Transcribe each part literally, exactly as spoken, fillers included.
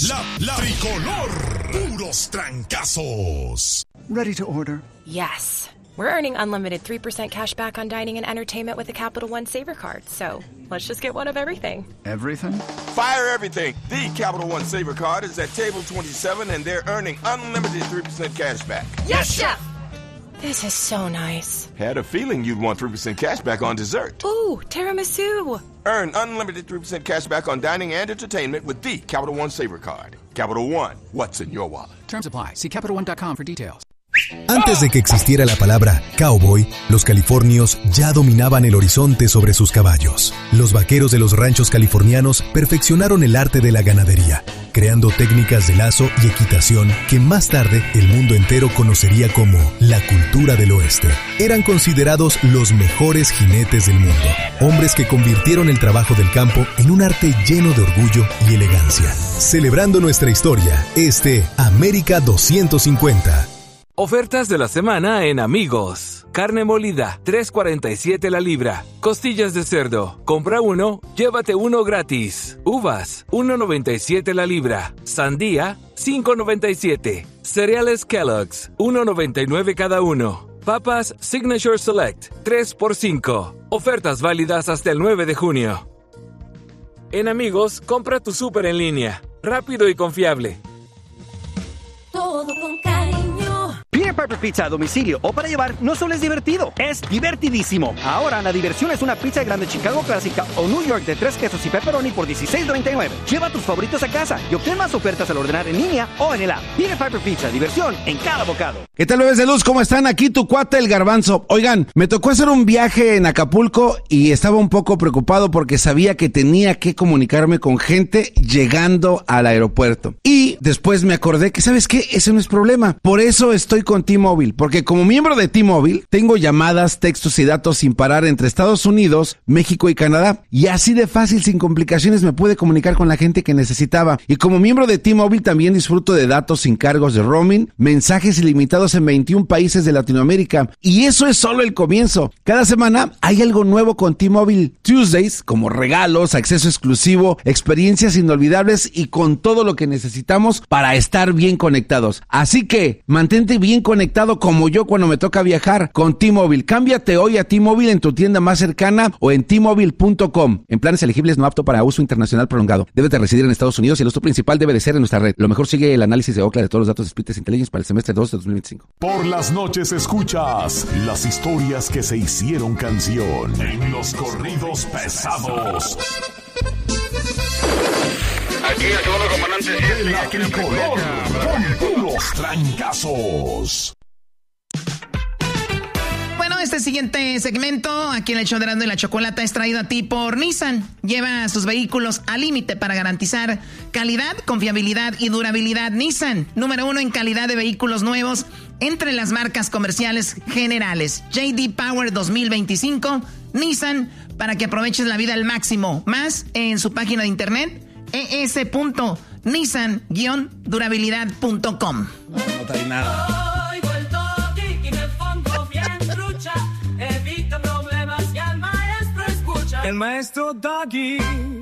La, la tricolor. Puros trancazos. Ready to order? Yes. We're earning unlimited three percent cash back on dining and entertainment with the Capital One Saver Card. So let's just get one of everything. Everything? Fire everything. The Capital One Saver Card is at table twenty-seven, and they're earning unlimited three percent cash back. Yes, Chef! This is so nice. Had a feeling you'd want three percent cash back on dessert. Ooh, tiramisu. Earn unlimited three percent cash back on dining and entertainment with the Capital One Saver Card. Capital One, what's in your wallet? Terms apply. See Capital One dot com for details. Antes de que existiera la palabra cowboy, los californios ya dominaban el horizonte sobre sus caballos. Los vaqueros de los ranchos californianos perfeccionaron el arte de la ganadería, creando técnicas de lazo y equitación que más tarde el mundo entero conocería como la cultura del oeste. Eran considerados los mejores jinetes del mundo, hombres que convirtieron el trabajo del campo en un arte lleno de orgullo y elegancia. Celebrando nuestra historia, este América doscientos cincuenta. Ofertas de la semana en Amigos. Carne molida, tres cuarenta y siete la libra. Costillas de cerdo, compra uno, llévate uno gratis. Uvas, uno noventa y siete la libra. Sandía, cinco noventa y siete. Cereales Kellogg's, uno noventa y nueve cada uno. Papas Signature Select, tres por cinco. Ofertas válidas hasta el nueve de junio. En Amigos, compra tu súper en línea. Rápido y confiable. Todo con cariño. Peanut Pepper Pizza a domicilio o para llevar no solo es divertido, es divertidísimo. Ahora la diversión es una pizza grande Chicago clásica o New York de tres quesos y pepperoni por dieciséis noventa y nueve. Lleva tus favoritos a casa y obtén más ofertas al ordenar en línea o en el app. Peanut Pepper Pizza, diversión en cada bocado. ¿Qué tal, bebés de luz? ¿Cómo están? Aquí tu cuate el Garbanzo. Oigan, me tocó hacer un viaje en Acapulco y estaba un poco preocupado porque sabía que tenía que comunicarme con gente llegando al aeropuerto. Y después me acordé que, ¿sabes qué? Ese no es problema. Por eso estoy con T-Mobile, porque como miembro de T-Mobile tengo llamadas, textos y datos sin parar entre Estados Unidos, México y Canadá, y así de fácil, sin complicaciones, me pude comunicar con la gente que necesitaba. Y como miembro de T-Mobile también disfruto de datos sin cargos de roaming, mensajes ilimitados en veintiún países de Latinoamérica, y eso es solo el comienzo. Cada semana hay algo nuevo con T-Mobile Tuesdays, como regalos, acceso exclusivo, experiencias inolvidables y con todo lo que necesitamos para estar bien conectados. Así que mantente bien conectado como yo cuando me toca viajar con T-Mobile. Cámbiate hoy a T-Mobile en tu tienda más cercana o en T Mobile punto com. En planes elegibles no apto para uso internacional prolongado. Debes de residir en Estados Unidos y el uso principal debe de ser en nuestra red. Lo mejor sigue el análisis de Ookla de todos los datos de Speedtest Intelligence para el semestre dos de dos mil veinticinco. Por las noches escuchas las historias que se hicieron canción en los corridos pesados. Aquí el segundo comandante. De la tricolor con puros trancazos. Bueno, este siguiente segmento, aquí en el show de Erasmo y la Chocolata, es traído a ti por Nissan. Lleva sus vehículos al límite para garantizar calidad, confiabilidad y durabilidad. Nissan, número uno en calidad de vehículos nuevos entre las marcas comerciales generales. J D Power dos mil veinticinco, Nissan, para que aproveches la vida al máximo. Más en su página de internet, e s punto nissan guion durabilidad punto com. No, no trae nada. El maestro Doggy.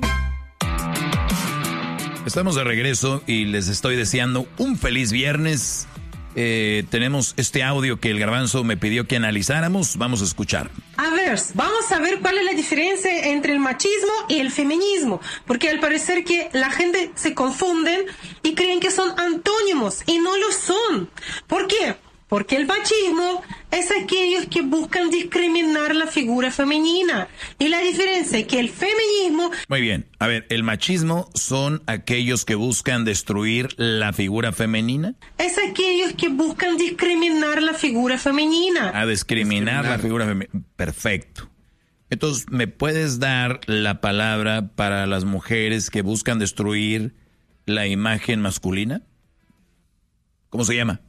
Estamos de regreso y les estoy deseando un feliz viernes. Eh, tenemos este audio que el Garbanzo me pidió que analizáramos. Vamos a escuchar. A ver, vamos a ver cuál es la diferencia entre el machismo y el feminismo, porque al parecer que la gente se confunden y creen que son antónimos y no lo son. ¿Por qué? Porque el machismo es aquellos que buscan discriminar la figura femenina. Y la diferencia es que el feminismo... Muy bien. A ver, ¿el machismo son aquellos que buscan destruir la figura femenina? Es aquellos que buscan discriminar la figura femenina. A discriminar, discriminar. la figura femenina. Perfecto. Entonces, ¿me puedes dar la palabra para las mujeres que buscan destruir la imagen masculina? ¿Cómo se llama?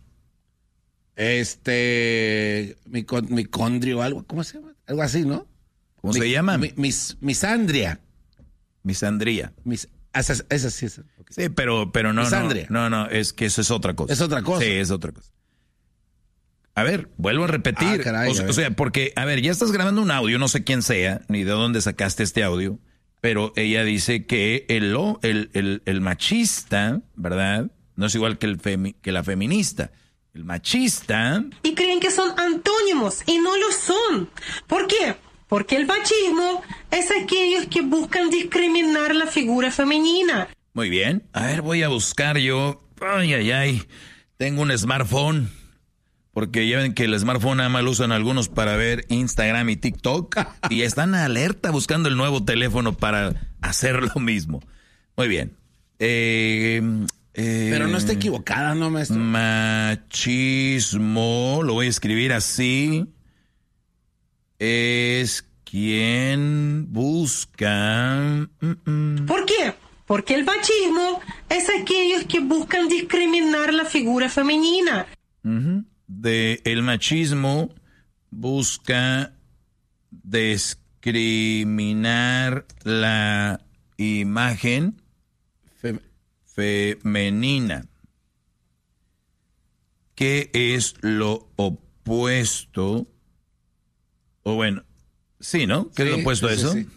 Este, micondrio o algo, ¿cómo se llama? Algo así, ¿no? ¿Cómo mi, se llama? Mi, mis, misandria. Misandría. Mis, esa, esa sí es. Okay. Sí, pero, pero no, misandria. no, no, no, es que eso es otra cosa. Es otra cosa. Sí, es otra cosa. A ver, vuelvo a repetir. Ah, caray, o, a o sea, porque, a ver, ya estás grabando un audio, no sé quién sea, ni de dónde sacaste este audio. Pero ella dice que el, el, el, el machista, ¿verdad? No es igual que, el femi, que la feminista. El machista... Y creen que son antónimos y no lo son. ¿Por qué? Porque el machismo es aquellos que buscan discriminar la figura femenina. Muy bien. A ver, voy a buscar yo... Ay, ay, ay. Tengo un smartphone. Porque ya ven que el smartphone nada más lo usan algunos para ver Instagram y TikTok. Y están alerta buscando el nuevo teléfono para hacer lo mismo. Muy bien. Eh, eh, Pero no está equivocada, ¿no, maestro? Machismo, lo voy a escribir así. Es quien busca... Mm-mm. ¿Por qué? Porque el machismo es aquellos que buscan discriminar la figura femenina. Uh-huh. De el machismo busca discriminar la imagen Fem- femenina. ¿Qué es lo opuesto? O bueno, sí, ¿no? ¿Qué sí, es lo opuesto sí, a eso? Sí, sí.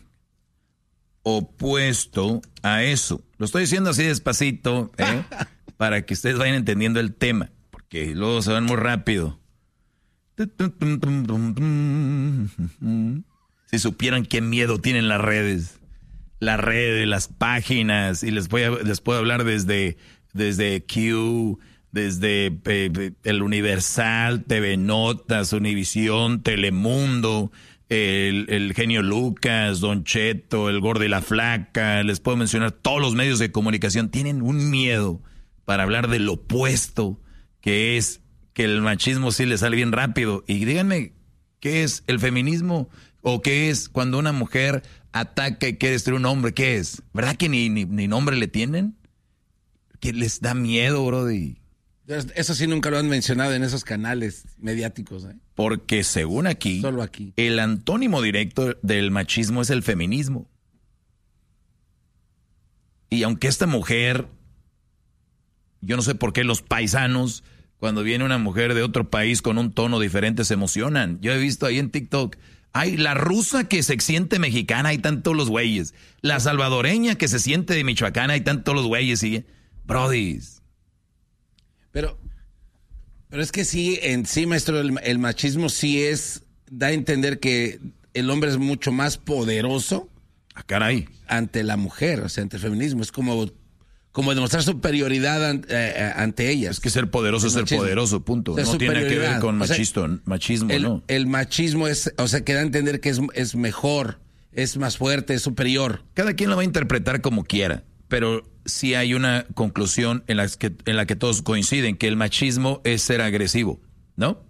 Opuesto a eso. Lo estoy diciendo así despacito, ¿eh? Para que ustedes vayan entendiendo el tema. Que luego se van muy rápido. Si supieran qué miedo tienen las redes. Las redes, las páginas. Y les, voy a, les puedo hablar desde, desde Q, desde eh, el Universal, T V Notas, Univisión, Telemundo, el, el genio Lucas, Don Cheto, el Gordo y la Flaca. Les puedo mencionar todos los medios de comunicación. Tienen un miedo para hablar del opuesto, que es que el machismo sí le sale bien rápido. Y díganme, ¿qué es el feminismo? ¿O qué es cuando una mujer ataca y quiere destruir a un hombre? ¿Qué es? ¿Verdad que ni, ni, ni nombre le tienen? ¿Que les da miedo, brody? Eso sí nunca lo han mencionado en esos canales mediáticos, ¿eh? Porque según aquí, solo aquí, el antónimo directo del machismo es el feminismo. Y aunque esta mujer... Yo no sé por qué los paisanos, cuando viene una mujer de otro país con un tono diferente, se emocionan. Yo he visto ahí en TikTok, ay, la rusa que se siente mexicana, hay tantos los güeyes. La salvadoreña que se siente de Michoacán, hay tantos los güeyes. Y, brodis. Pero, pero es que sí, en sí, maestro, el, el machismo sí es, da a entender que el hombre es mucho más poderoso. Ah, caray. Ante la mujer, o sea, ante el feminismo. Es como... como demostrar superioridad ante, eh, ante ellas. Es que ser poderoso es ser machismo. Poderoso, punto. No tiene que ver con machisto, o sea, machismo, el, ¿no? El machismo es, o sea, que da a entender que es, es mejor, es más fuerte, es superior. Cada quien lo va a interpretar como quiera, pero sí hay una conclusión en la que, en la que todos coinciden, que el machismo es ser agresivo, ¿no?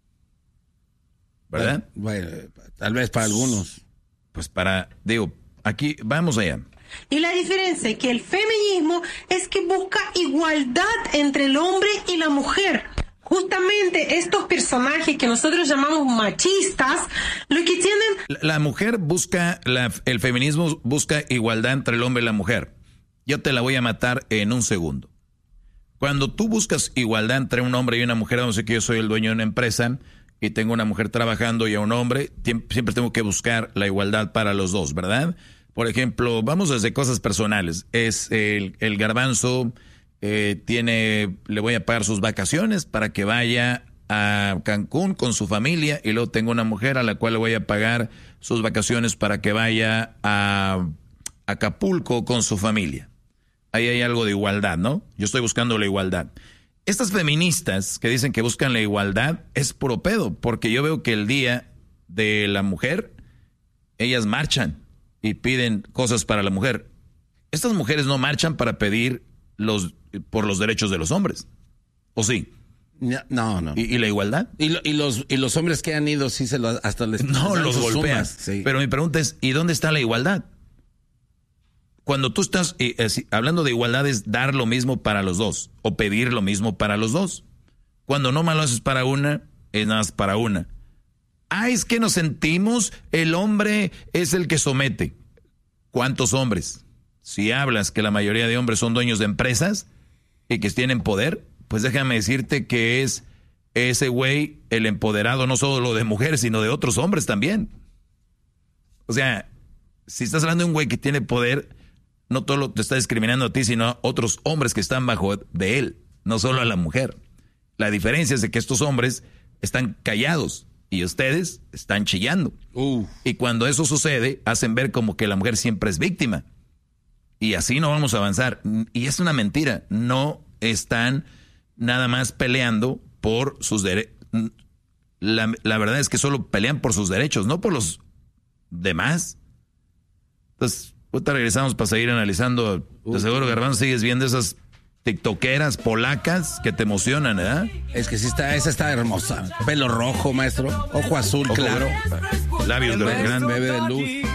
¿Verdad? Bueno, bueno, tal vez para algunos. Pues para, digo, aquí, vamos allá. Y la diferencia es que el feminismo es que busca igualdad entre el hombre y la mujer. Justamente estos personajes que nosotros llamamos machistas, lo que tienen... La, la mujer busca, la, el feminismo busca igualdad entre el hombre y la mujer. Yo te la voy a matar en un segundo. Cuando tú buscas igualdad entre un hombre y una mujer, vamos a decir que yo soy el dueño de una empresa y tengo una mujer trabajando y a un hombre, siempre tengo que buscar la igualdad para los dos, ¿verdad? Por ejemplo, vamos desde cosas personales. Es el, el garbanzo eh, tiene, le voy a pagar sus vacaciones para que vaya a Cancún con su familia, y luego tengo una mujer a la cual le voy a pagar sus vacaciones para que vaya a Acapulco con su familia. Ahí hay algo de igualdad, ¿no? Yo estoy buscando la igualdad. Estas feministas que dicen que buscan la igualdad es puro pedo, porque yo veo que el día de la mujer, ellas marchan y piden cosas para la mujer. Estas mujeres no marchan para pedir los por los derechos de los hombres, ¿o sí? No, no. ¿Y, y la igualdad? Y, lo, y los y los hombres que han ido sí se lo, hasta les no los golpean. Sí. Pero mi pregunta es, ¿y dónde está la igualdad? Cuando tú estás eh, eh, hablando de igualdad es dar lo mismo para los dos o pedir lo mismo para los dos. Cuando no más lo haces para una, es nada más para una. Ah, es que nos sentimos, el hombre es el que somete. ¿Cuántos hombres? Si hablas que la mayoría de hombres son dueños de empresas y que tienen poder, pues déjame decirte que es ese güey el empoderado no solo de mujeres, sino de otros hombres también. O sea, si estás hablando de un güey que tiene poder, no todo lo te está discriminando a ti, sino a otros hombres que están bajo de él, no solo a la mujer. La diferencia es de que estos hombres están callados y ustedes están chillando. Uh. Y cuando eso sucede, hacen ver como que la mujer siempre es víctima. Y así no vamos a avanzar. Y es una mentira. No están nada más peleando por sus derechos. La, la verdad es que solo pelean por sus derechos, no por los demás. Entonces, ahorita regresamos para seguir analizando. Uh. De seguro, Garbanzo, sigues viendo esas tiktokeras polacas que te emocionan, ¿verdad? Es que sí está, esa está hermosa. Pelo rojo, maestro. Ojo azul, Ojo, claro. Labios grandes. Bebe de luz.